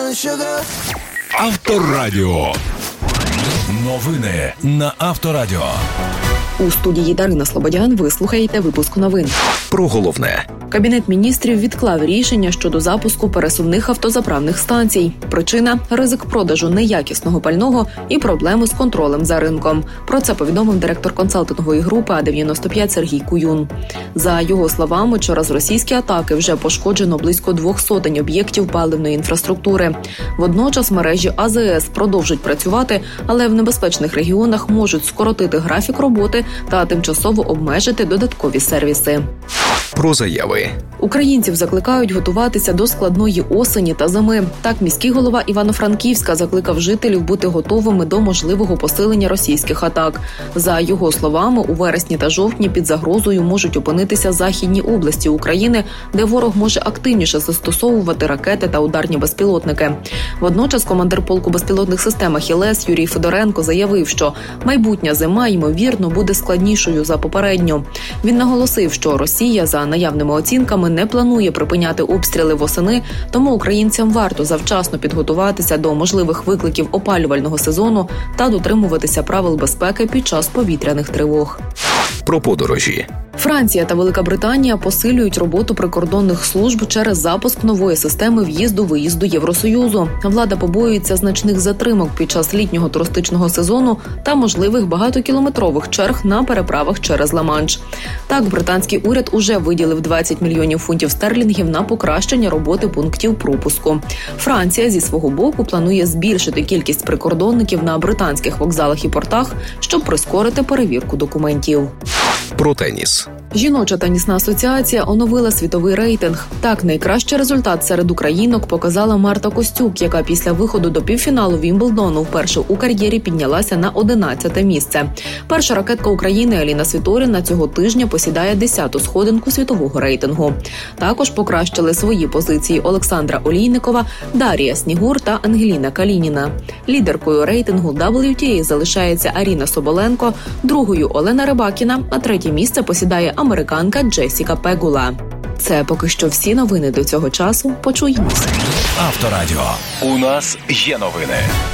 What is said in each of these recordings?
Авторадіо. Новини на Авторадіо. У студії Дарина Слободян ви слухаєте випуск новин. Про головне. Кабінет міністрів відклав рішення щодо запуску пересувних автозаправних станцій. Причина – ризик продажу неякісного пального і проблеми з контролем за ринком. Про це повідомив директор консалтингової групи А-95 Сергій Куюн. За його словами, через російські атаки вже пошкоджено близько 200 об'єктів паливної інфраструктури. Водночас мережі АЗС продовжують працювати, але в небезпечних регіонах можуть скоротити графік роботи та тимчасово обмежити додаткові сервіси. Про заяви. Українців закликають готуватися до складної осені та зими. Так, міський голова Івано-Франківська закликав жителів бути готовими до можливого посилення російських атак. За його словами, у вересні та жовтні під загрозою можуть опинитися західні області України, де ворог може активніше застосовувати ракети та ударні безпілотники. Водночас командир полку безпілотних систем «Ахілес» Юрій Федоренко заявив, що майбутня зима, ймовірно, буде складнішою за попередню. Він наголосив, що Росія, за наявними оцінками, не планує припиняти обстріли восени, тому українцям варто завчасно підготуватися до можливих викликів опалювального сезону та дотримуватися правил безпеки під час повітряних тривог. Про подорожі. Франція та Велика Британія посилюють роботу прикордонних служб через запуск нової системи в'їзду-виїзду Євросоюзу. Влада побоюється значних затримок під час літнього туристичного сезону та можливих багатокілометрових черг на переправах через Ла-Манш. Так, британський уряд уже виділив 20 мільйонів фунтів стерлінгів на покращення роботи пунктів пропуску. Франція зі свого боку планує збільшити кількість прикордонників на британських вокзалах і портах, щоб прискорити перевірку документів. Про теніс. Жіноча тенісна асоціація оновила світовий рейтинг. Так, найкращий результат серед українок показала Марта Костюк, яка після виходу до півфіналу Вімблдону вперше у кар'єрі піднялася на 11-те місце. Перша ракетка України Аліна Світоліна цього тижня посідає 10-ту сходинку світового рейтингу. Також покращили свої позиції Олександра Олійникова, Дар'я Снігур та Ангеліна Калініна. Лідеркою рейтингу WTA залишається Аріна Соболенко, другою Олена Рибакіна, а третє місце посідає американка Джесіка Пегула. Це поки що всі новини до цього часу. Почуємося. Авторадіо. У нас є новини.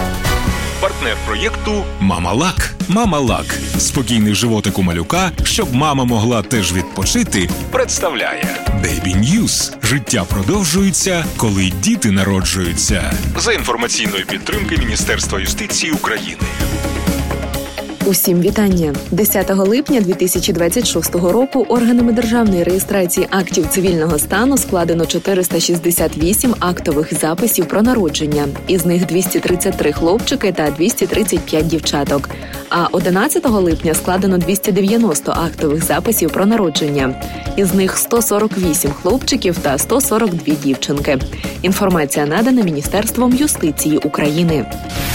Партнер проєкту «Мама-Лак». «Мама-Лак» – спокійний животик у малюка, щоб мама могла теж відпочити, представляє Baby News. Життя продовжується, коли діти народжуються. За інформаційної підтримки Міністерства юстиції України. Усім вітання! 10 липня 2026 року органами державної реєстрації актів цивільного стану складено 468 актових записів про народження. Із них 233 хлопчики та 235 дівчаток. А 11 липня складено 290 актових записів про народження. Із них 148 хлопчиків та 142 дівчинки. Інформація надана Міністерством юстиції України.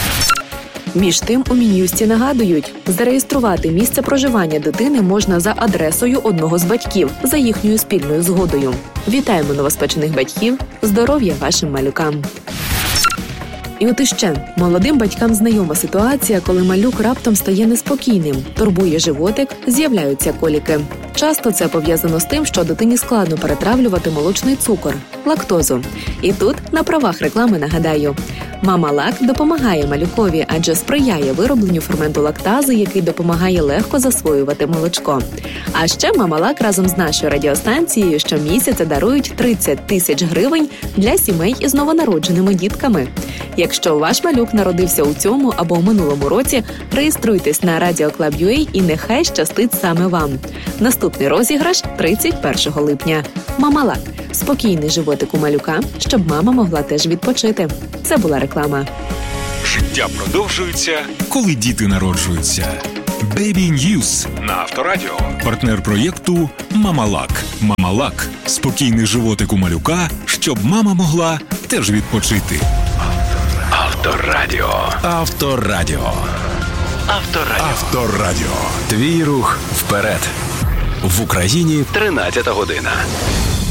Між тим, у Мін'юсті нагадують, зареєструвати місце проживання дитини можна за адресою одного з батьків, за їхньою спільною згодою. Вітаємо новоспечених батьків, здоров'я вашим малюкам! І от іще, молодим батькам знайома ситуація, коли малюк раптом стає неспокійним, турбує животик, з'являються коліки. Часто це пов'язано з тим, що дитині складно перетравлювати молочний цукор – лактозу. І тут, на правах реклами, нагадаю – Мама-Лак допомагає малюкові, адже сприяє виробленню ферменту лактази, який допомагає легко засвоювати молочко. А ще Мама-Лак разом з нашою радіостанцією щомісяця дарують 30 тисяч гривень для сімей із новонародженими дітками. Якщо ваш малюк народився у цьому або у минулому році, реєструйтесь на Radio Club.ua і нехай щастить саме вам. Наступний розіграш 31 липня. Мама-Лак – спокійний животик у малюка, щоб мама могла теж відпочити. Це була реклама. Життя продовжується, коли діти народжуються. Baby News на Авторадіо. Партнер проєкту «Мама-Лак». «Мама-Лак» – спокійний животик у малюка, щоб мама могла теж відпочити. Авторадіо. Авторадіо. Авторадіо. Авторадіо. Твій рух вперед. В Україні 13 година.